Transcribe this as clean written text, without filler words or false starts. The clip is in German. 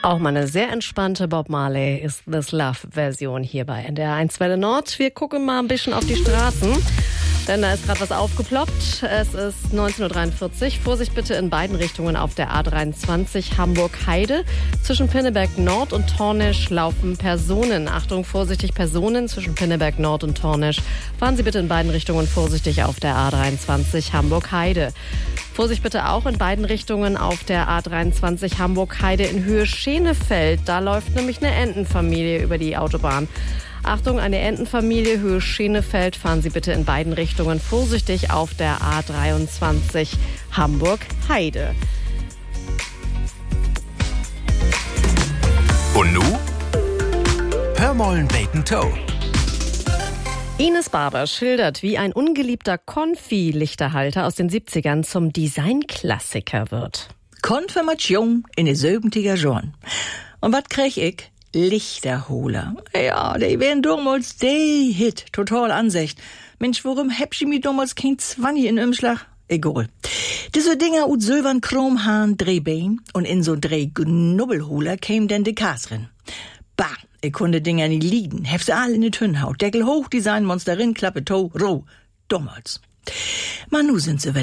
Auch mal eine sehr entspannte Bob Marley ist This Love-Version hier bei NDR 1 Welle Nord. Wir gucken mal ein bisschen auf die Straßen, denn da ist gerade was aufgeploppt. Es ist 19.43 Uhr. Vorsicht bitte in beiden Richtungen auf der A23 Hamburg-Heide. Zwischen Pinneberg Nord und Tornisch laufen Personen. Achtung, vorsichtig Personen zwischen Pinneberg Nord und Tornisch. Fahren Sie bitte in beiden Richtungen vorsichtig auf der A23 Hamburg-Heide. Vorsicht bitte auch in beiden Richtungen auf der A23 Hamburg-Heide in Höhe Schenefeld. Da läuft nämlich eine Entenfamilie über die Autobahn. Achtung, eine Entenfamilie, Höhe Schenefeld. Fahren Sie bitte in beiden Richtungen vorsichtig auf der A23 Hamburg-Heide. Und nu? Hör mollen Bacon Toe. Ines Barber schildert, wie ein ungeliebter Konfi-Lichterhalter aus den 70ern zum Designklassiker wird. Konfirmation in den 70er Jahren. Und was krieg ich? Lichterholer. Ja, die wären damals der Hit. Total Ansicht. Mensch, warum hab ich mir damals kein 20 in Umschlag? Egal. Diese Dinger ut silbern Chromhahn Drehbein und in so Drehknubbelholer käm denn de Kasrin. Bah, ich konnte Dinger nie liegen. Hef sie all in die Tünnhaut. Deckel hoch, Designmonsterin, Klappe, Toe, roh. Damals. Man, nu sind sie